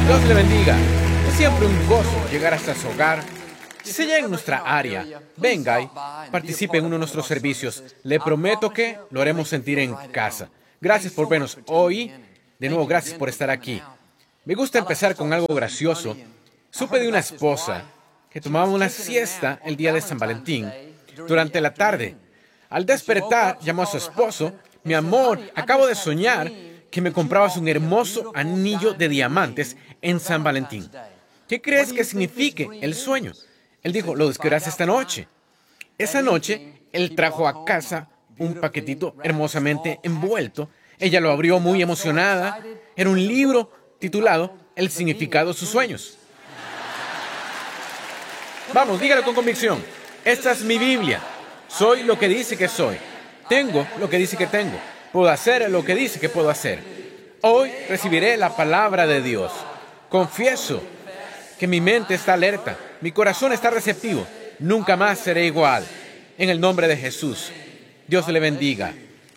Dios le bendiga. Es siempre un gozo llegar hasta su hogar. Si se llega en nuestra área, venga y participe en uno de nuestros servicios. Le prometo que lo haremos sentir en casa. Gracias por vernos hoy. De nuevo, gracias por estar aquí. Me gusta empezar con algo gracioso. Supe de una esposa que tomaba una siesta el día de San Valentín durante la tarde. Al despertar, llamó a su esposo: mi amor, acabo de soñar que me comprabas un hermoso anillo de diamantes en San Valentín. ¿Qué crees que signifique el sueño? Él dijo: lo descubrirás esta noche. Esa noche, él trajo a casa un paquetito hermosamente envuelto. Ella lo abrió muy emocionada. Era un libro titulado El significado de sus sueños. Vamos, dígalo con convicción. Esta es mi Biblia. Soy lo que dice que soy. Tengo lo que dice que tengo. Puedo hacer lo que dice que puedo hacer. Hoy recibiré la palabra de Dios. Confieso que mi mente está alerta. Mi corazón está receptivo. Nunca más seré igual. En el nombre de Jesús. Dios le bendiga.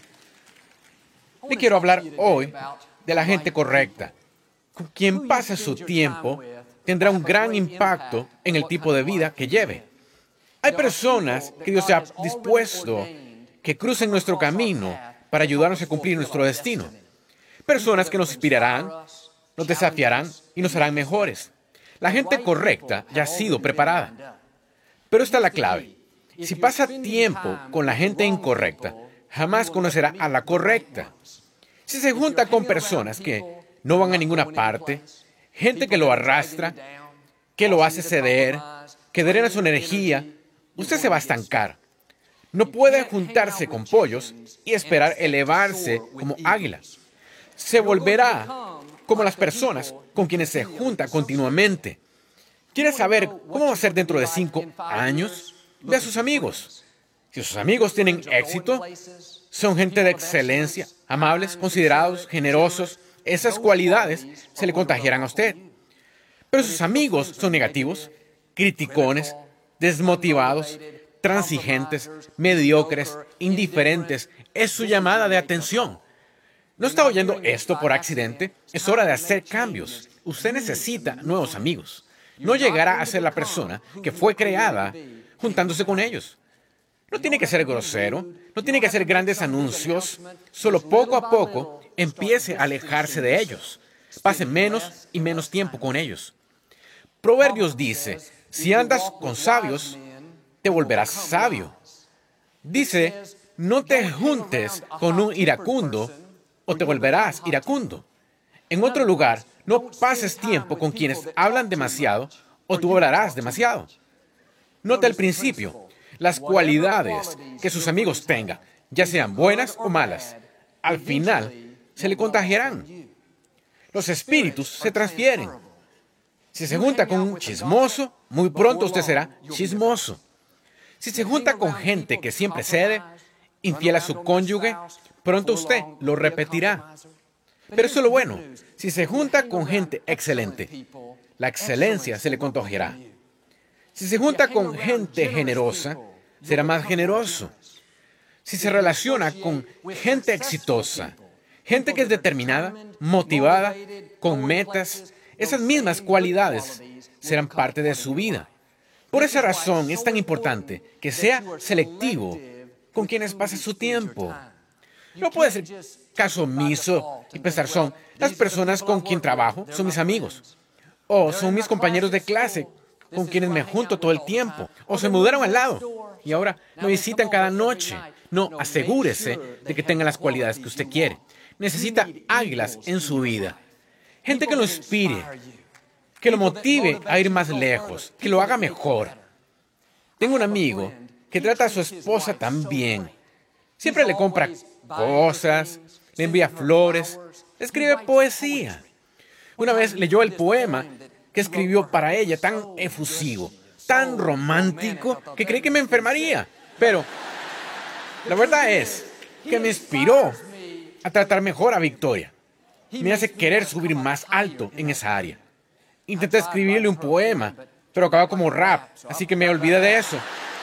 Le quiero hablar hoy de la gente correcta. Con quien pasa su tiempo tendrá un gran impacto en el tipo de vida que lleve. Hay personas que Dios ha dispuesto que crucen nuestro camino para ayudarnos a cumplir nuestro destino. Personas que nos inspirarán, nos desafiarán y nos harán mejores. La gente correcta ya ha sido preparada. Pero esta es la clave. Si pasa tiempo con la gente incorrecta, jamás conocerá a la correcta. Si se junta con personas que no van a ninguna parte, gente que lo arrastra, que lo hace ceder, que drena su energía, usted se va a estancar. No puede juntarse con pollos y esperar elevarse como águilas. Se volverá como las personas con quienes se junta continuamente. ¿Quiere saber cómo va a ser dentro de 5 años? Ve a sus amigos. Si sus amigos tienen éxito, son gente de excelencia, amables, considerados, generosos, esas cualidades se le contagiarán a usted. Pero sus amigos son negativos, criticones, desmotivados, transigentes, mediocres, indiferentes. Es su llamada de atención. ¿No está oyendo esto por accidente? Es hora de hacer cambios. Usted necesita nuevos amigos. No llegará a ser la persona que fue creada juntándose con ellos. No tiene que ser grosero, no tiene que hacer grandes anuncios. Solo poco a poco empiece a alejarse de ellos. Pase menos y menos tiempo con ellos. Proverbios dice: si andas con sabios, te volverás sabio. Dice: no te juntes con un iracundo o te volverás iracundo. En otro lugar, no pases tiempo con quienes hablan demasiado o tú hablarás demasiado. Nota el principio. Las cualidades que sus amigos tengan, ya sean buenas o malas, al final se le contagiarán. Los espíritus se transfieren. Si se junta con un chismoso, muy pronto usted será chismoso. Si se junta con gente que siempre cede, infiel a su cónyuge, pronto usted lo repetirá. Pero eso es lo bueno. Si se junta con gente excelente, la excelencia se le contagiará. Si se junta con gente generosa, será más generoso. Si se relaciona con gente exitosa, gente que es determinada, motivada, con metas, esas mismas cualidades serán parte de su vida. Por esa razón es tan importante que sea selectivo con quienes pasa su tiempo. No puede ser caso omiso y pensar: son las personas con quien trabajo, son mis amigos. O son mis compañeros de clase con quienes me junto todo el tiempo. O se mudaron al lado y ahora me visitan cada noche. No, asegúrese de que tengan las cualidades que usted quiere. Necesita águilas en su vida. Gente que lo inspire, que lo motive a ir más lejos, que lo haga mejor. Tengo un amigo que trata a su esposa tan bien. Siempre le compra cosas, le envía flores, le escribe poesía. Una vez leyó el poema que escribió para ella, tan efusivo, tan romántico, que creí que me enfermaría. Pero la verdad es que me inspiró a tratar mejor a Victoria. Me hace querer subir más alto en esa área. Intenté escribirle un poema, pero acaba como rap, así que me olvidé de eso.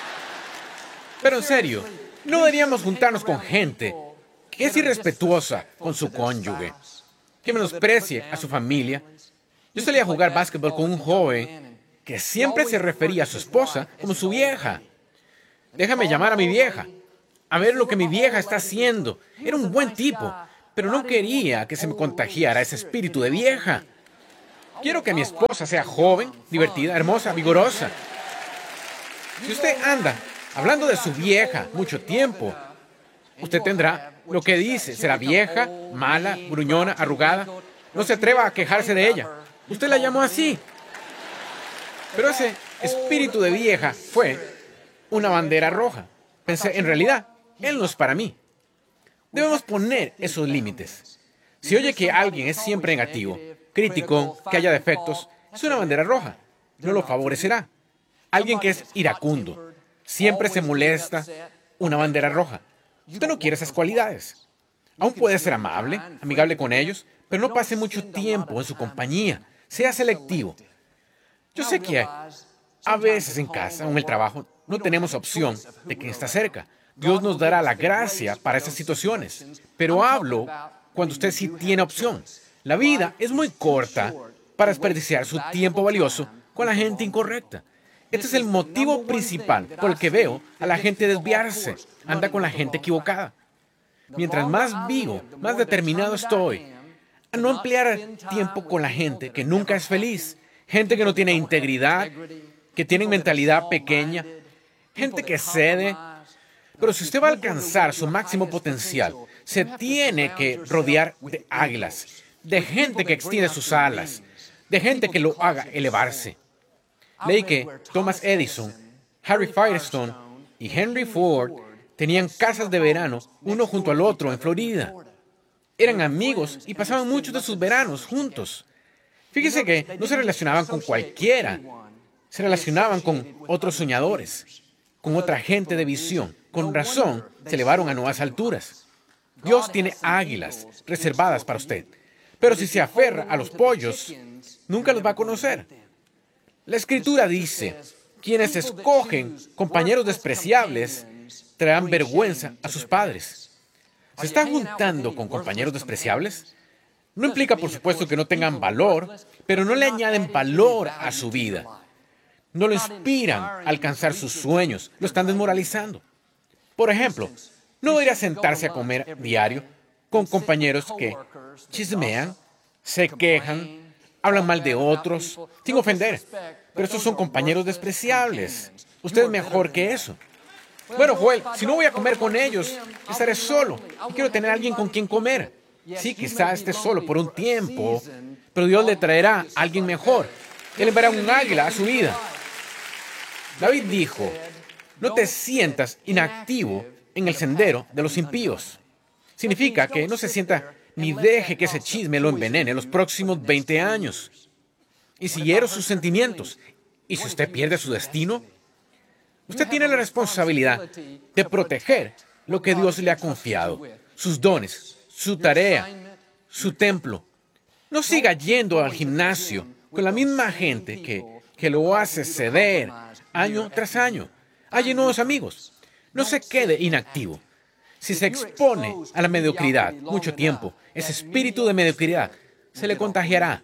Pero en serio, no deberíamos juntarnos con gente que es irrespetuosa con su cónyuge, que menosprecie a su familia Yo solía jugar básquetbol con un joven que siempre se refería a su esposa como su vieja. Déjame llamar a mi vieja, a ver lo que mi vieja está haciendo. Era un buen tipo, pero no quería que se me contagiara ese espíritu de vieja. Quiero que mi esposa sea joven, divertida, hermosa, vigorosa. Si usted anda hablando de su vieja mucho tiempo, usted tendrá lo que dice. Será vieja, mala, gruñona, arrugada. No se atreva a quejarse de ella. Usted la llamó así. Pero ese espíritu de vieja fue una bandera roja. Pensé, en realidad, él no es para mí. Debemos poner esos límites. Si oye que alguien es siempre negativo, crítico, que haya defectos, es una bandera roja. No lo favorecerá. Alguien que es iracundo, siempre se molesta, una bandera roja. Usted no quiere esas cualidades. Aún puede ser amable, amigable con ellos, pero no pase mucho tiempo en su compañía. Sea selectivo. Yo sé que a veces en casa o en el trabajo no tenemos opción de quien está cerca. Dios nos dará la gracia para esas situaciones. Pero hablo cuando usted sí tiene opción. La vida es muy corta para desperdiciar su tiempo valioso con la gente incorrecta. Este es el motivo principal por el que veo a la gente desviarse. Anda con la gente equivocada. Mientras más vivo, más determinado estoy a no emplear tiempo con la gente que nunca es feliz. Gente que no tiene integridad, que tiene mentalidad pequeña, gente que cede. Pero si usted va a alcanzar su máximo potencial, se tiene que rodear de águilas, de gente que extiende sus alas, de gente que lo haga elevarse. Leí que Thomas Edison, Harry Firestone y Henry Ford tenían casas de verano uno junto al otro en Florida. Eran amigos y pasaban muchos de sus veranos juntos. Fíjese que no se relacionaban con cualquiera. Se relacionaban con otros soñadores, con otra gente de visión. Con razón, se elevaron a nuevas alturas. Dios tiene águilas reservadas para usted. Pero si se aferra a los pollos, nunca los va a conocer. La Escritura dice, quienes escogen compañeros despreciables traerán vergüenza a sus padres. ¿Se está juntando con compañeros despreciables? No implica, por supuesto, que no tengan valor, pero no le añaden valor a su vida. No lo inspiran a alcanzar sus sueños, lo están desmoralizando. Por ejemplo, no debería sentarse a comer diario con compañeros que chismean, se quejan, hablan mal de otros, sin ofender. Pero estos son compañeros despreciables. Usted es mejor que eso. Bueno, Joel, si no voy a comer con ellos, estaré solo. Y quiero tener a alguien con quien comer. Sí, quizá esté solo por un tiempo, pero Dios le traerá a alguien mejor. Él enviará un águila a su vida. David dijo, no te sientas inactivo en el sendero de los impíos. Significa que no se sienta ni deje que ese chisme lo envenene los próximos 20 años. Y si hiero sus sentimientos, y si usted pierde su destino, usted tiene la responsabilidad de proteger lo que Dios le ha confiado, sus dones, su tarea, su templo. No siga yendo al gimnasio con la misma gente que lo hace ceder año tras año. Hay nuevos amigos. No se quede inactivo. Si se expone a la mediocridad mucho tiempo, ese espíritu de mediocridad se le contagiará.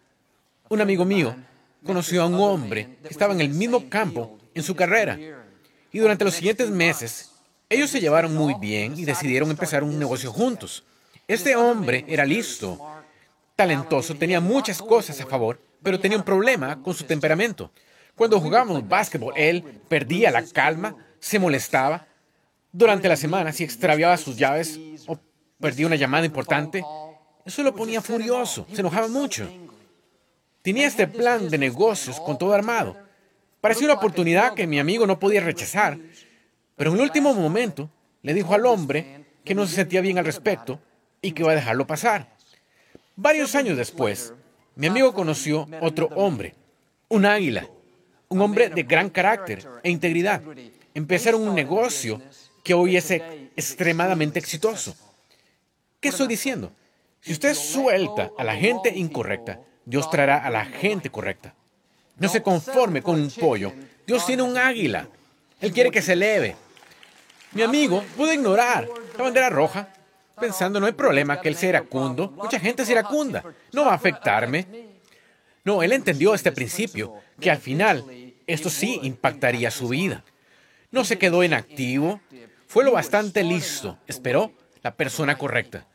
Un amigo mío conoció a un hombre que estaba en el mismo campo en su carrera. Y durante los siguientes meses, ellos se llevaron muy bien y decidieron empezar un negocio juntos. Este hombre era listo, talentoso, tenía muchas cosas a favor, pero tenía un problema con su temperamento. Cuando jugábamos básquetbol, él perdía la calma, se molestaba. Durante la semana, si extraviaba sus llaves o perdía una llamada importante, eso lo ponía furioso, se enojaba mucho. Tenía este plan de negocios con todo armado. Parecía una oportunidad que mi amigo no podía rechazar, pero en el último momento le dijo al hombre que no se sentía bien al respecto y que iba a dejarlo pasar. Varios años después, mi amigo conoció otro hombre, un águila, un hombre de gran carácter e integridad. Empezaron un negocio que hoy es extremadamente exitoso. ¿Qué estoy diciendo? Si usted suelta a la gente incorrecta, Dios traerá a la gente correcta. No se conforme con un pollo. Dios tiene un águila. Él quiere que se eleve. Mi amigo pudo ignorar la bandera roja, pensando no hay problema que él sea iracundo. Mucha gente es iracunda. No va a afectarme. No, él entendió este principio, que al final esto sí impactaría su vida. No se quedó inactivo, fue lo bastante listo, esperó la persona correcta.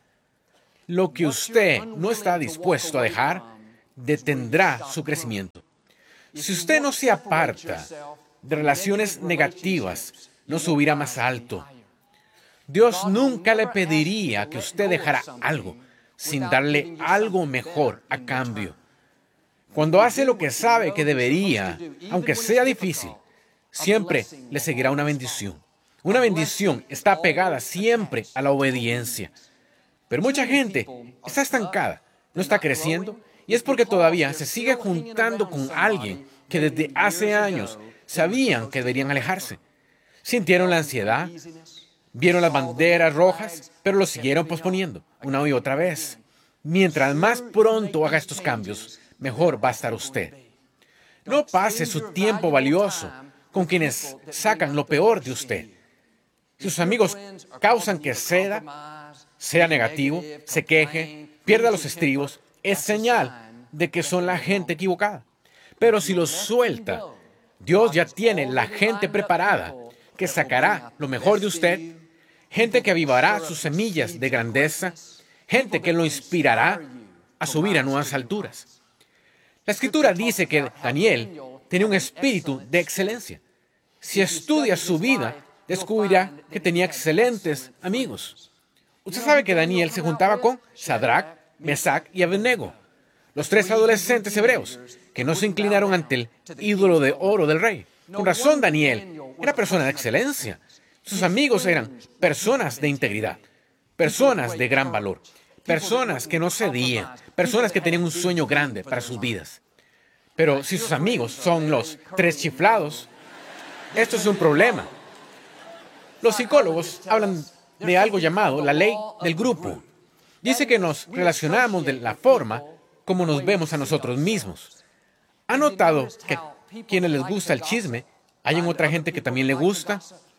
Lo que usted no está dispuesto a dejar, detendrá su crecimiento. Si usted no se aparta de relaciones negativas, no subirá más alto. Dios nunca le pediría que usted dejara algo sin darle algo mejor a cambio. Cuando hace lo que sabe que debería, aunque sea difícil, siempre le seguirá una bendición. Una bendición está pegada siempre a la obediencia. Pero mucha gente está estancada, no está creciendo, y es porque todavía se sigue juntando con alguien que desde hace años sabían que deberían alejarse. Sintieron la ansiedad, vieron las banderas rojas, pero lo siguieron posponiendo una y otra vez. Mientras más pronto haga estos cambios, mejor va a estar usted. No pase su tiempo valioso con quienes sacan lo peor de usted. Si sus amigos causan que sea negativo, se queje, pierda los estribos, es señal de que son la gente equivocada. Pero si los suelta, Dios ya tiene la gente preparada que sacará lo mejor de usted, gente que avivará sus semillas de grandeza, gente que lo inspirará a subir a nuevas alturas. La Escritura dice que Daniel tenía un espíritu de excelencia. Si estudia su vida, descubrirá que tenía excelentes amigos. Usted sabe que Daniel se juntaba con Sadrac, Mesac y Abednego, los tres adolescentes hebreos que no se inclinaron ante el ídolo de oro del rey. Con razón, Daniel era persona de excelencia. Sus amigos eran personas de integridad, personas de gran valor, personas que no cedían, personas que tenían un sueño grande para sus vidas. Pero si sus amigos son los tres chiflados, esto es un problema. Los psicólogos hablan de algo llamado la ley del grupo. Dice que nos relacionamos de la forma como nos vemos a nosotros mismos. ¿Ha notado que a quienes les gusta el chisme, hay en otra gente que también le gusta?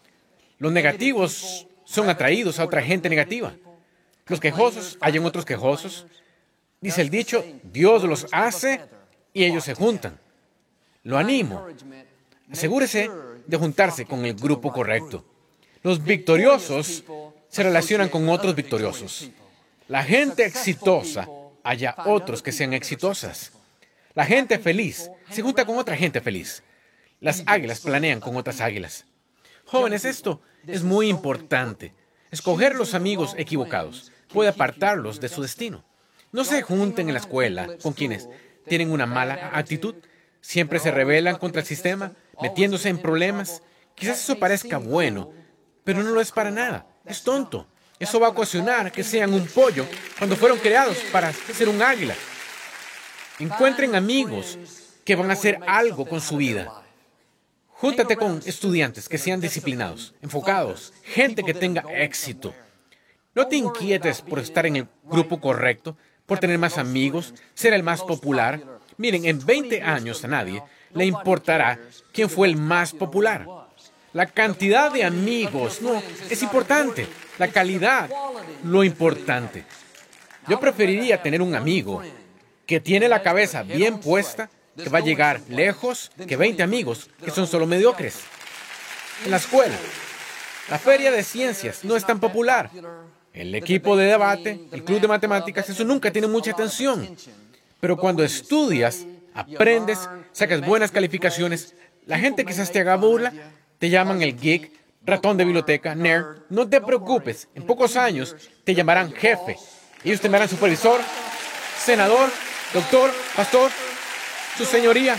Los negativos son atraídos a otra gente negativa. Los quejosos, hay en otros quejosos. Dice el dicho, Dios los hace y ellos se juntan. Lo animo. Asegúrese de juntarse con el grupo correcto. Los victoriosos se relacionan con otros victoriosos. La gente exitosa haya otros que sean exitosas. La gente feliz se junta con otra gente feliz. Las águilas planean con otras águilas. Jóvenes, esto es muy importante. Escoger los amigos equivocados puede apartarlos de su destino. No se junten en la escuela con quienes tienen una mala actitud. Siempre se rebelan contra el sistema, metiéndose en problemas. Quizás eso parezca bueno, pero no lo es para nada. Es tonto. Eso va a ocasionar que sean un pollo cuando fueron creados para ser un águila. Encuentren amigos que van a hacer algo con su vida. Júntate con estudiantes que sean disciplinados, enfocados, gente que tenga éxito. No te inquietes por estar en el grupo correcto, por tener más amigos, ser el más popular. Miren, en 20 años a nadie le importará quién fue el más popular. La cantidad de amigos no es importante. La calidad, lo importante. Yo preferiría tener un amigo que tiene la cabeza bien puesta, que va a llegar lejos, que 20 amigos que son solo mediocres. En la escuela, la feria de ciencias no es tan popular. El equipo de debate, el club de matemáticas, eso nunca tiene mucha atención. Pero cuando estudias, aprendes, sacas buenas calificaciones, la gente quizás te haga burla, te llaman el geek, ratón de biblioteca, nerd. No te preocupes, en pocos años te llamarán jefe. Ellos te llamarán supervisor, senador, doctor, pastor, su señoría.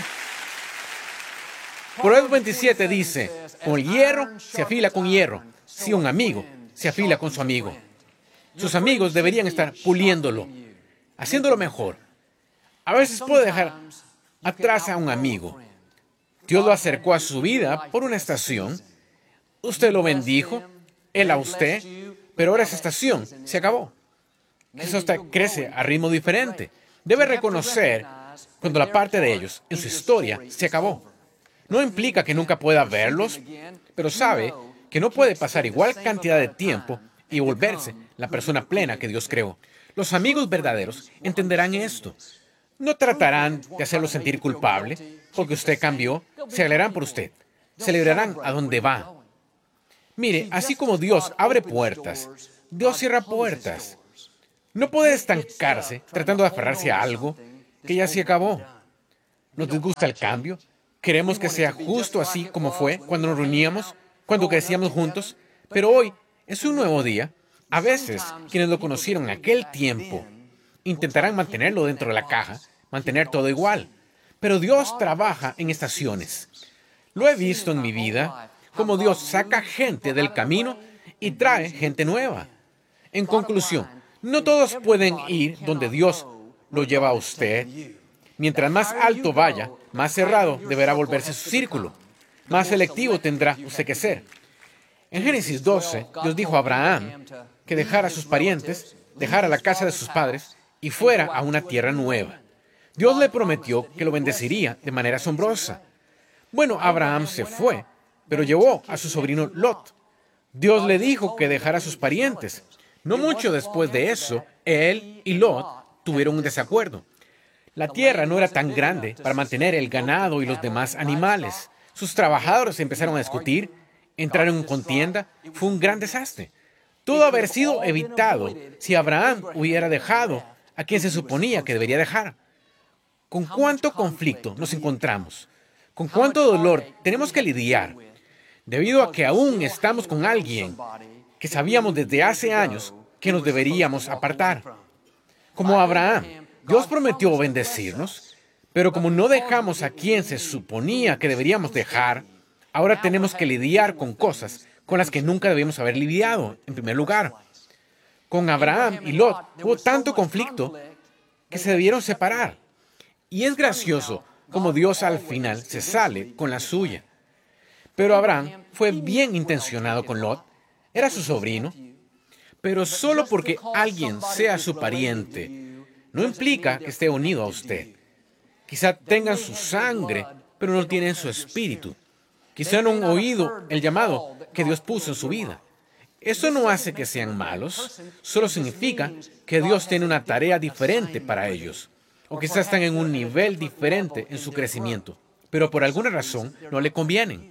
Proverbios 27 dice, con el hierro se afila con hierro, si un amigo se afila con su amigo. Sus amigos deberían estar puliéndolo, haciéndolo mejor. A veces puede dejar atrás a un amigo. Dios lo acercó a su vida por una estación. Usted lo bendijo, él a usted, pero ahora esa estación se acabó. Quizás usted crece a ritmo diferente. Debe reconocer cuando la parte de ellos en su historia se acabó. No implica que nunca pueda verlos, pero sabe que no puede pasar igual cantidad de tiempo y volverse la persona plena que Dios creó. Los amigos verdaderos entenderán esto. No tratarán de hacerlo sentir culpable porque usted cambió. Se alegrarán por usted. Celebrarán a donde va. Mire, así como Dios abre puertas, Dios cierra puertas. No puede estancarse tratando de aferrarse a algo que ya se acabó. ¿Nos disgusta el cambio? Queremos que sea justo así como fue cuando nos reuníamos, cuando crecíamos juntos. Pero hoy es un nuevo día. A veces, quienes lo conocieron en aquel tiempo intentarán mantenerlo dentro de la caja, mantener todo igual. Pero Dios trabaja en estaciones. Lo he visto en mi vida, como Dios saca gente del camino y trae gente nueva. En conclusión, no todos pueden ir donde Dios lo lleva a usted. Mientras más alto vaya, más cerrado deberá volverse su círculo. Más selectivo tendrá usted que ser. En Génesis 12, Dios dijo a Abraham que dejara a sus parientes, dejara la casa de sus padres y fuera a una tierra nueva. Dios le prometió que lo bendeciría de manera asombrosa. Bueno, Abraham se fue, pero llevó a su sobrino Lot. Dios le dijo que dejara a sus parientes. No mucho después de eso, él y Lot tuvieron un desacuerdo. La tierra no era tan grande para mantener el ganado y los demás animales. Sus trabajadores empezaron a discutir, entraron en contienda. Fue un gran desastre. Todo haber sido evitado si Abraham hubiera dejado a quien se suponía que debería dejar. ¿Con cuánto conflicto nos encontramos? ¿Con cuánto dolor tenemos que lidiar? Debido a que aún estamos con alguien que sabíamos desde hace años que nos deberíamos apartar. Como Abraham, Dios prometió bendecirnos, pero como no dejamos a quien se suponía que deberíamos dejar, ahora tenemos que lidiar con cosas con las que nunca debíamos haber lidiado, en primer lugar. Con Abraham y Lot hubo tanto conflicto que se debieron separar. Y es gracioso como Dios al final se sale con la suya. Pero Abraham fue bien intencionado con Lot. Era su sobrino. Pero solo porque alguien sea su pariente no implica que esté unido a usted. Quizá tengan su sangre, pero no tienen su espíritu. Quizá no han oído el llamado que Dios puso en su vida. Eso no hace que sean malos, solo significa que Dios tiene una tarea diferente para ellos. O quizás están en un nivel diferente en su crecimiento, pero por alguna razón no le convienen.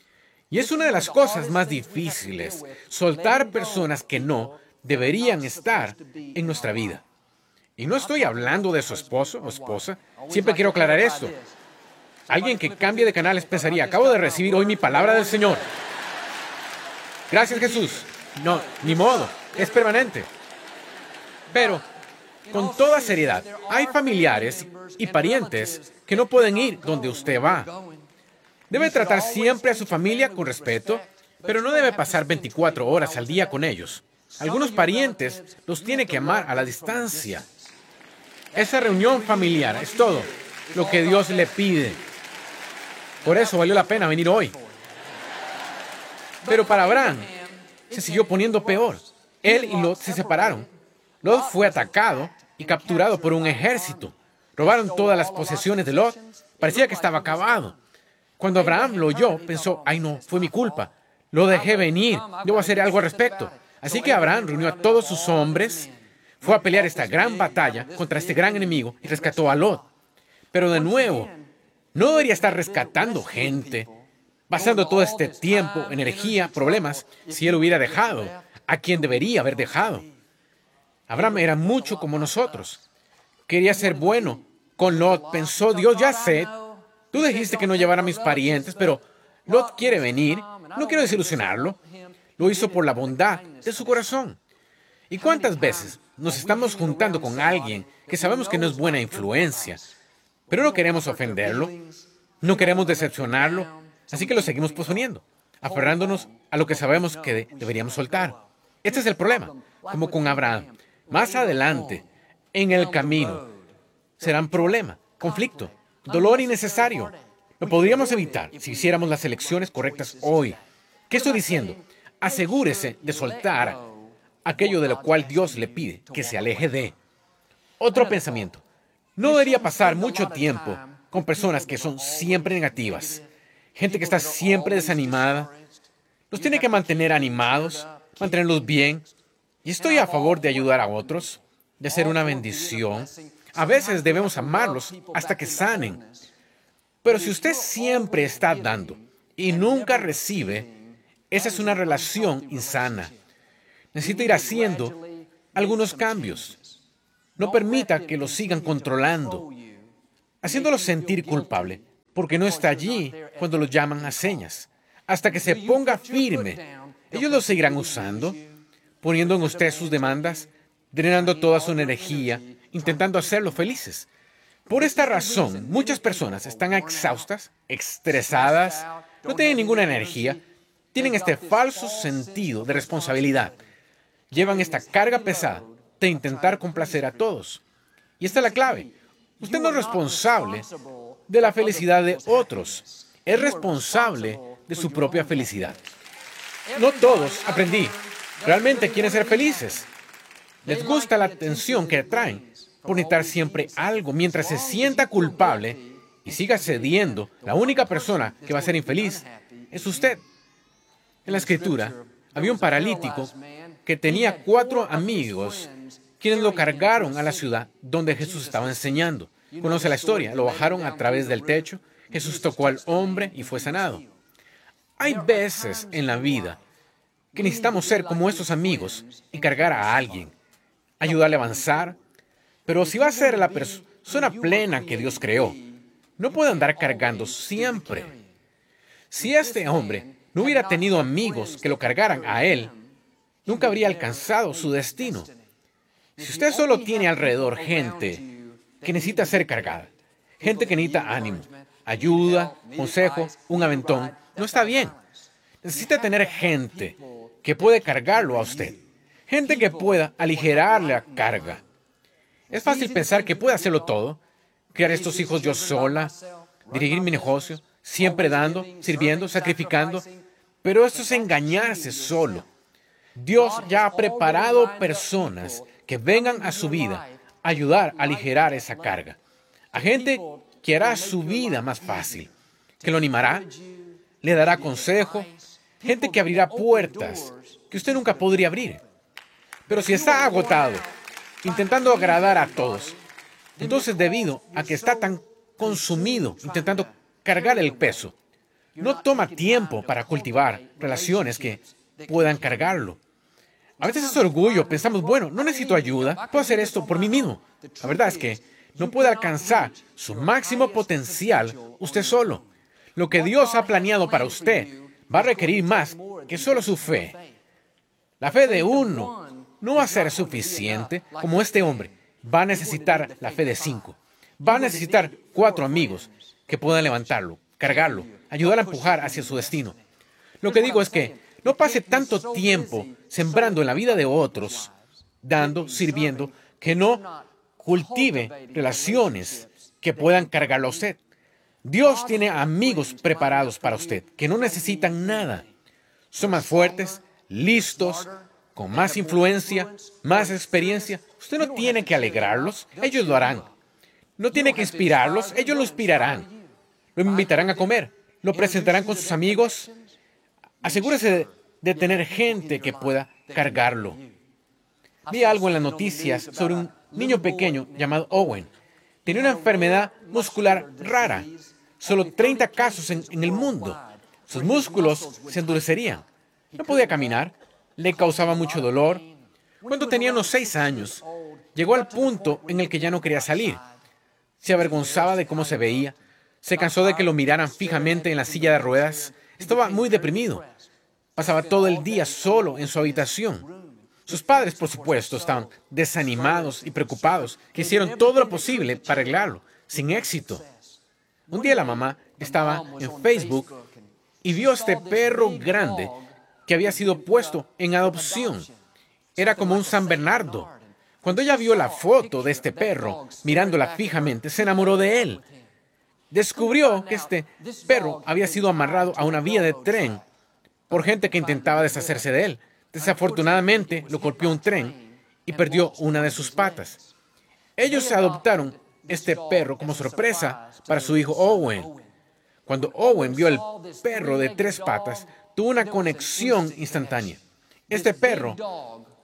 Y es una de las cosas más difíciles, soltar personas que no deberían estar en nuestra vida. Y no estoy hablando de su esposo o esposa. Siempre quiero aclarar esto. Alguien que cambie de canales pensaría, acabo de recibir hoy mi palabra del Señor. Gracias, Jesús. No, ni modo, es permanente. Pero, con toda seriedad, hay familiares y parientes que no pueden ir donde usted va. Debe tratar siempre a su familia con respeto, pero no debe pasar 24 horas al día con ellos. Algunos parientes los tiene que amar a la distancia. Esa reunión familiar es todo lo que Dios le pide. Por eso valió la pena venir hoy. Pero para Abraham se siguió poniendo peor. Él y Lot se separaron. Lot fue atacado y capturado por un ejército. Robaron todas las posesiones de Lot. Parecía que estaba acabado. Cuando Abraham lo oyó, pensó, ay no, fue mi culpa. Lo dejé venir, debo hacer algo al respecto. Así que Abraham reunió a todos sus hombres, fue a pelear esta gran batalla contra este gran enemigo y rescató a Lot. Pero de nuevo, no debería estar rescatando gente, pasando todo este tiempo, energía, problemas, si él hubiera dejado a quien debería haber dejado. Abraham era mucho como nosotros. Quería ser bueno. Con Lot pensó, Dios, ya sé, tú dijiste que no llevara a mis parientes, pero Lot quiere venir, no quiero desilusionarlo. Lo hizo por la bondad de su corazón. ¿Y cuántas veces nos estamos juntando con alguien que sabemos que no es buena influencia, pero no queremos ofenderlo, no queremos decepcionarlo, así que lo seguimos posponiendo, aferrándonos a lo que sabemos que deberíamos soltar? Este es el problema, como con Abraham. Más adelante, en el camino, serán problema, conflicto, dolor innecesario. Lo podríamos evitar si hiciéramos las elecciones correctas hoy. ¿Qué estoy diciendo? Asegúrese de soltar aquello de lo cual Dios le pide que se aleje de. Otro pensamiento. No debería pasar mucho tiempo con personas que son siempre negativas. Gente que está siempre desanimada. Los tiene que mantener animados, mantenerlos bien. Y estoy a favor de ayudar a otros, de ser una bendición. A veces debemos amarlos hasta que sanen. Pero si usted siempre está dando y nunca recibe, esa es una relación insana. Necesita ir haciendo algunos cambios. No permita que lo sigan controlando, haciéndolo sentir culpable, porque no está allí cuando lo llaman a señas. Hasta que se ponga firme, ellos lo seguirán usando, poniendo en usted sus demandas, drenando toda su energía, intentando hacerlo felices. Por esta razón, muchas personas están exhaustas, estresadas, no tienen ninguna energía, tienen este falso sentido de responsabilidad. Llevan esta carga pesada de intentar complacer a todos. Y esta es la clave. Usted no es responsable de la felicidad de otros. Es responsable de su propia felicidad. No todos, aprendí, realmente quieren ser felices. Les gusta la atención que atraen por necesitar siempre algo. Mientras se sienta culpable y siga cediendo, la única persona que va a ser infeliz es usted. En la Escritura había un paralítico que tenía 4 amigos quienes lo cargaron a la ciudad donde Jesús estaba enseñando. Conoce la historia, lo bajaron a través del techo, Jesús tocó al hombre y fue sanado. Hay veces en la vida que necesitamos ser como estos amigos y cargar a alguien, ayudarle a avanzar, pero si va a ser la persona plena que Dios creó, no puede andar cargando siempre. Si este hombre no hubiera tenido amigos que lo cargaran a él, nunca habría alcanzado su destino. Si usted solo tiene alrededor gente que necesita ser cargada, gente que necesita ánimo, ayuda, consejo, un aventón, no está bien. Necesita tener gente que puede cargarlo a usted, gente que pueda aligerarle la carga. Es fácil pensar que puede hacerlo todo, criar estos hijos yo sola, dirigir mi negocio, siempre dando, sirviendo, sacrificando, pero esto es engañarse solo. Dios ya ha preparado personas que vengan a su vida a ayudar a aligerar esa carga. A gente que hará su vida más fácil, que lo animará, le dará consejo, gente que abrirá puertas que usted nunca podría abrir. Pero si está agotado, intentando agradar a todos, entonces debido a que está tan consumido intentando cargar el peso, no toma tiempo para cultivar relaciones que puedan cargarlo. A veces es orgullo, pensamos, bueno, no necesito ayuda, puedo hacer esto por mí mismo. La verdad es que no puede alcanzar su máximo potencial usted solo. Lo que Dios ha planeado para usted va a requerir más que solo su fe. La fe de uno no va a ser suficiente como este hombre. Va a necesitar la fe de 5. Va a necesitar 4 amigos que puedan levantarlo, cargarlo, ayudar a empujar hacia su destino. Lo que digo es que no pase tanto tiempo sembrando en la vida de otros, dando, sirviendo, que no cultive relaciones que puedan cargarlo a usted. Dios tiene amigos preparados para usted, que no necesitan nada. Son más fuertes, listos, con más influencia, más experiencia. Usted no tiene que alegrarlos, ellos lo harán. No tiene que inspirarlos, ellos lo inspirarán. Lo invitarán a comer, lo presentarán con sus amigos. Asegúrese de tener gente que pueda cargarlo. Vi algo en las noticias sobre un niño pequeño llamado Owen. Tenía una enfermedad muscular rara. Solo 30 casos en el mundo. Sus músculos se endurecerían. No podía caminar. Le causaba mucho dolor. Cuando tenía unos 6 años, llegó al punto en el que ya no quería salir. Se avergonzaba de cómo se veía. Se cansó de que lo miraran fijamente en la silla de ruedas. Estaba muy deprimido. Pasaba todo el día solo en su habitación. Sus padres, por supuesto, estaban desanimados y preocupados, que hicieron todo lo posible para arreglarlo, sin éxito. Un día la mamá estaba en Facebook y vio este perro grande que había sido puesto en adopción. Era como un San Bernardo. Cuando ella vio la foto de este perro, mirándola fijamente, se enamoró de él. Descubrió que este perro había sido amarrado a una vía de tren por gente que intentaba deshacerse de él. Desafortunadamente, lo golpeó un tren y perdió una de sus patas. Ellos adoptaron este perro como sorpresa para su hijo Owen. Cuando Owen vio el perro de 3 patas, tuvo una conexión instantánea. Este perro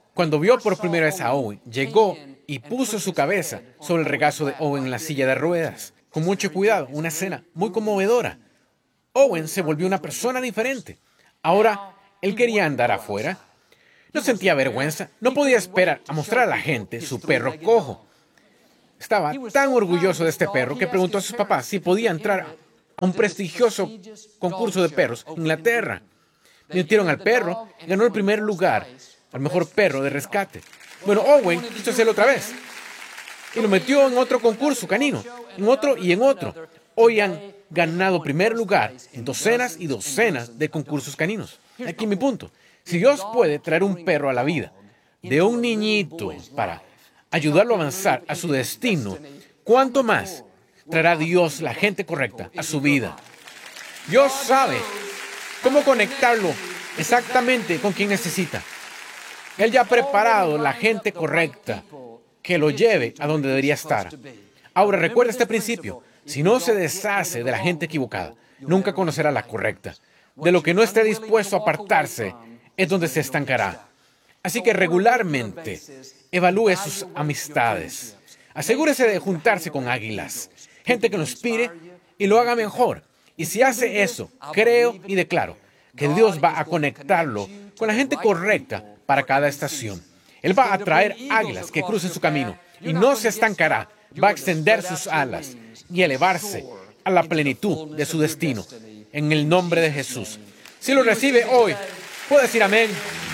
Cuando vio por primera vez a Owen, llegó y puso su cabeza sobre el regazo de Owen en la silla de ruedas. Con mucho cuidado, una escena muy conmovedora. Owen se volvió una persona diferente. Ahora, él quería andar afuera. No sentía vergüenza. No podía esperar a mostrar a la gente su perro cojo. Estaba tan orgulloso de este perro que preguntó a sus papás si podía entrar a un prestigioso concurso de perros en Inglaterra. Metieron al perro y ganó el primer lugar al mejor perro de rescate. Bueno, Owen quiso hacerlo otra vez y lo metió en otro concurso canino, en otro y en otro. Hoy han ganado primer lugar en docenas y docenas de concursos caninos. Aquí mi punto. Si Dios puede traer un perro a la vida de un niñito para ayudarlo a avanzar a su destino, ¿cuánto más traerá Dios la gente correcta a su vida? Dios sabe cómo conectarlo exactamente con quien necesita. Él ya ha preparado la gente correcta que lo lleve a donde debería estar. Ahora, recuerda este principio. Si no se deshace de la gente equivocada, nunca conocerá la correcta. De lo que no esté dispuesto a apartarse es donde se estancará. Así que regularmente evalúe sus amistades. Asegúrese de juntarse con águilas, gente que lo inspire y lo haga mejor. Y si hace eso, creo y declaro que Dios va a conectarlo con la gente correcta para cada estación. Él va a traer águilas que crucen su camino y no se estancará. Va a extender sus alas y elevarse a la plenitud de su destino. En el nombre de Jesús. Si lo recibe hoy, puede decir amén.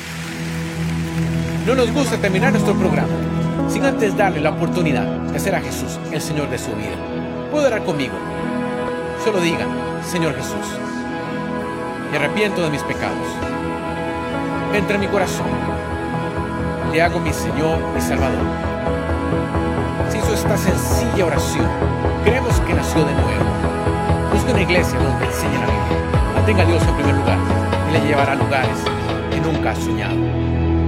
No nos gusta terminar nuestro programa sin antes darle la oportunidad de hacer a Jesús el Señor de su vida. ¿Puede orar conmigo? Solo diga, Señor Jesús, me arrepiento de mis pecados. Entra en mi corazón. Te hago mi Señor y Salvador. Si hizo esta sencilla oración, creemos que nació de nuevo. Busque una iglesia donde enseñe la Biblia. Mantenga a Dios en primer lugar y le llevará a lugares que nunca ha soñado.